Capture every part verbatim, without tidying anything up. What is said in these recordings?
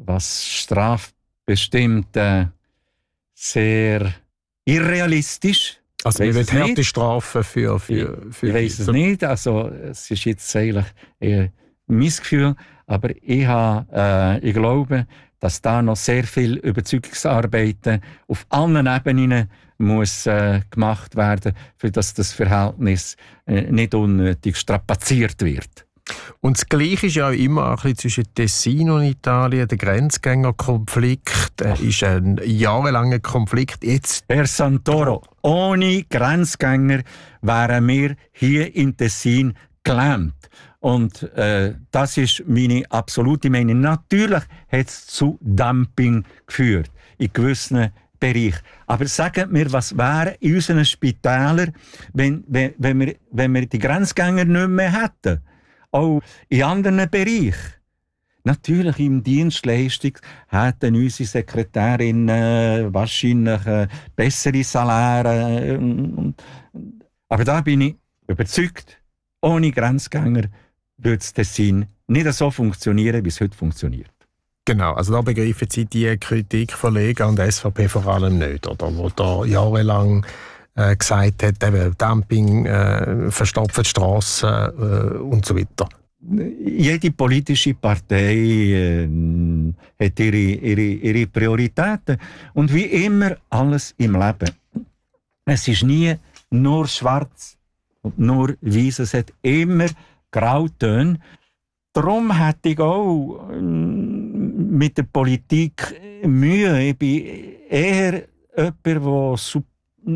was strafbestimmt äh, sehr irrealistisch. Also wir wollen harte Strafen für, für, für... Ich weiss es nicht, also es ist jetzt eigentlich eher mein Gefühl, aber ich, habe, äh, ich glaube, dass da noch sehr viel Überzeugungsarbeiten auf allen Ebenen muss äh, gemacht werden, für dass das Verhältnis äh, nicht unnötig strapaziert wird. Und das Gleiche ist ja immer ein bisschen zwischen Tessin und Italien. Der Grenzgängerkonflikt äh, ist ein jahrelanger Konflikt. Jetzt Herr Santoro, ohne Grenzgänger wären wir hier in Tessin gelähmt. Und äh, das ist meine absolute Meinung. Natürlich hat es zu Dumping geführt in gewissen Bereichen. Aber sagt mir, was wäre in unseren Spitälern, wenn, wenn, wenn, wir, wenn wir die Grenzgänger nicht mehr hätten? Auch in anderen Bereichen. Natürlich im Dienstleistung hätten unsere Sekretärinnen wahrscheinlich äh, bessere Saläre. Äh, aber da bin ich überzeugt, ohne Grenzgänger würde das Tessin nicht so funktionieren, wie es heute funktioniert. Genau, also da begreifen Sie die Kritik von Lega und S V P vor allem nicht, oder? Wo da jahrelang äh, gesagt hat, eben Dumping, äh, verstopfte Strassen äh, und so weiter. Jede politische Partei äh, hat ihre, ihre, ihre Prioritäten. Und wie immer alles im Leben. Es ist nie nur schwarz und nur weiß. Es hat immer Grautöne. Darum hätte ich auch äh, mit der Politik Mühe. Ich bin eher jemand, der Sub-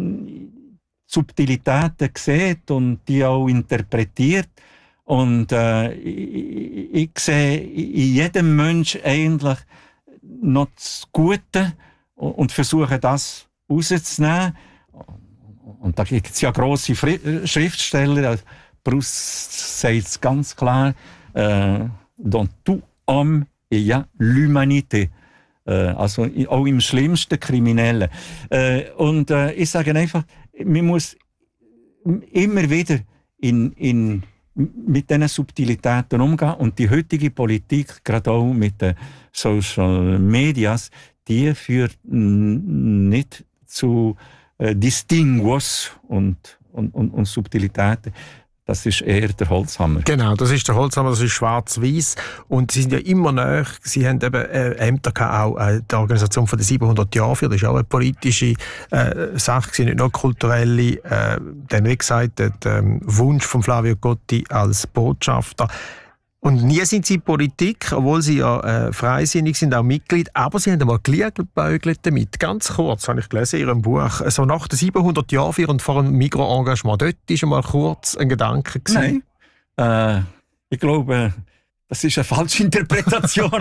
Subtilitäten sieht und die auch interpretiert. Und äh, ich, ich sehe in jedem Menschen eigentlich noch das Gute und versuche das rauszunehmen. Und da gibt es ja grosse Fri- Schriftsteller, Proust sagt es ganz klar, äh, dans tout homme il y a l'humanité. Äh, also auch im schlimmsten Kriminellen. Äh, und äh, ich sage einfach, man muss immer wieder in, in, mit diesen Subtilitäten umgehen. Und die heutige Politik, gerade auch mit den Social Medias, die führt nicht zu äh, Distinguos und, und, und, und Subtilitäten. Das ist eher der Holzhammer. Genau, das ist der Holzhammer, das ist schwarz-weiß. Und sie sind ja immer näher. Sie haben eben äh, Ämter gehabt, auch äh, die Organisation von den siebenhundert Jahren für. Das ist auch eine politische äh, Sache, nicht nur kulturelle. Äh, dann, wie gesagt, der ähm, Wunsch von Flavio Gotti als Botschafter. Und nie sind sie in Politik, obwohl sie ja äh, freisinnig sind, auch Mitglied. Aber sie haben einmal geliebäugelt damit. Ganz kurz, habe ich gelesen in ihrem Buch. So nach den siebenhundert Jahren und vor einem Migros-Engagement. Dort war einmal kurz ein Gedanke gewesen. Nein. Äh, ich glaube, das ist eine falsche Interpretation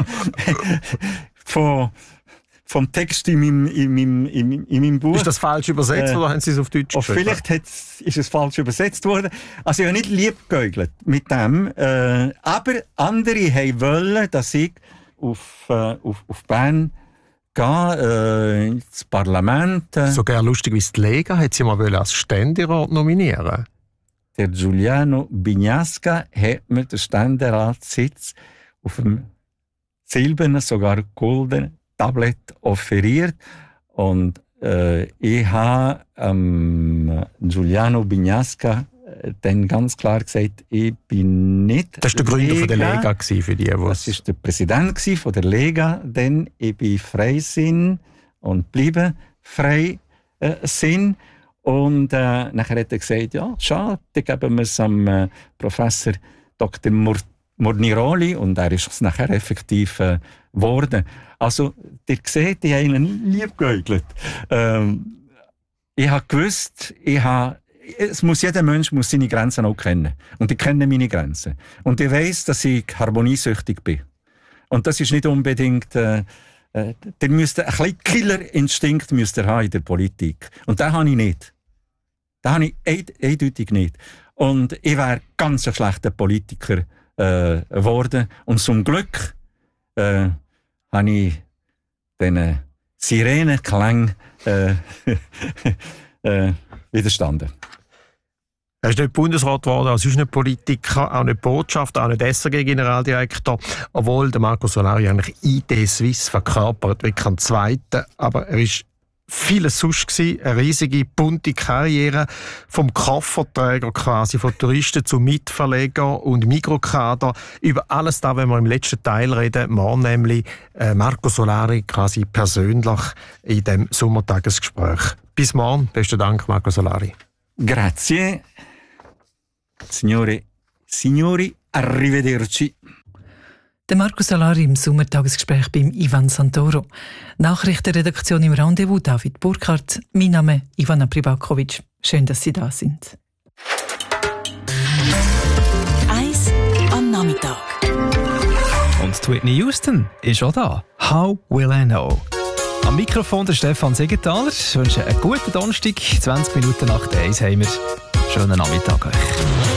von, vom Text in meinem, in, meinem, in, meinem, in meinem Buch. Ist das falsch übersetzt äh, oder haben Sie es auf Deutsch geschrieben? Vielleicht ist es falsch übersetzt worden. Also ich habe nicht liebgeäugelt mit dem. Äh, aber andere wollen, dass ich auf, äh, auf, auf Bern gehe, äh, ins Parlament. Äh. Sogar lustig, wie die Lega hat sie mal als Ständerat nominieren. Der Giuliano Bignasca hat mir den Ständeratssitz auf dem silbernen, sogar goldenen Tablet offeriert. Und äh, ich habe ähm, Giuliano Bignasca äh, dann ganz klar gesagt, ich bin nicht Das war der Gründer von der Lega, für die, das war der Präsident von der Lega, denn ich bin Freisinn und bleibe Freisinn. Und äh, nachher hat er gesagt, ja, schade, dann geben wir es am äh, Professor Doktor Mur- Morniroli und er ist es nachher effektiv geworden. Äh, also, ihr seht, ich habe ihn liebgeäugelt. Ähm, ich habe gewusst, ich habe, es muss, jeder Mensch muss seine Grenzen auch kennen. Und ich kenne meine Grenzen. Und ich weiss, dass ich harmoniesüchtig bin. Und das ist nicht unbedingt... Äh, äh, der müsste, ein bisschen Killerinstinkt müsste er haben in der Politik. Und den habe ich nicht. Den habe ich eid- eindeutig nicht. Und ich wäre ganz ein schlechter Politiker geworden. Äh, und zum Glück äh, habe ich diesen Sirenenklang äh, äh, widerstanden. Er ist nicht Bundesrat geworden, er ist nicht Politiker, auch nicht Botschafter, auch nicht S R G-Generaldirektor, obwohl der Marco Solari eigentlich I D Suisse verkörpert, wie kein Zweiter. Aber er ist vieles sonst gewesen, eine riesige, bunte Karriere, vom Kofferträger quasi, von Touristen zu Mitverleger und Mikrokader. Über alles da, wenn wir im letzten Teil reden, morgen nämlich äh, Marco Solari quasi persönlich in dem Sommertagesgespräch. Bis morgen, besten Dank, Marco Solari. Grazie. Signore, signori, arrivederci. Der Marco Solari im Sommertagesgespräch beim Ivan Santoro. Nachrichtenredaktion im Rendezvous David Burkhardt. Mein Name Ivana Pribakovic. Schön, dass Sie da sind. Eis am Nachmittag. Und Whitney Houston ist auch da. How will I know? Am Mikrofon der Stefan Segenthaler. Ich wünsche einen guten Donnerstag. zwanzig Minuten nach der Eis haben wir. Schönen Nachmittag euch.